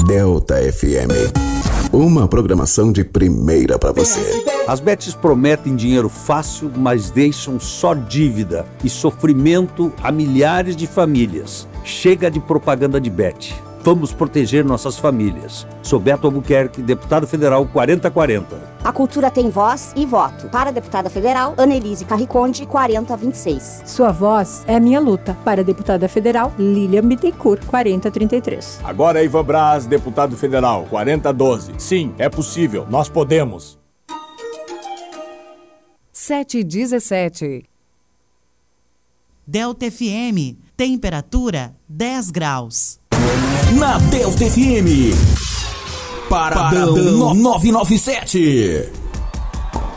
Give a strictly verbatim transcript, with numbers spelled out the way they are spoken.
Delta F M. Uma programação de primeira para você. As bets prometem dinheiro fácil, mas deixam só dívida e sofrimento a milhares de famílias. Chega de propaganda de bet. Vamos proteger nossas famílias. Sou Beto Albuquerque, deputado federal quarenta quarenta. A cultura tem voz e voto. Para a deputada federal, Annelise Carriconde, quarenta vinte e seis. Sua voz é a minha luta. Para a deputada federal, Lilian Bittencourt, quarenta trinta e três. Agora Ivan Braz, deputado federal, quarenta doze. Sim, é possível. Nós podemos. sete e dezessete. Delta F M, temperatura dez graus. Na Delta F M, Paradão, Paradão novecentos e noventa e sete.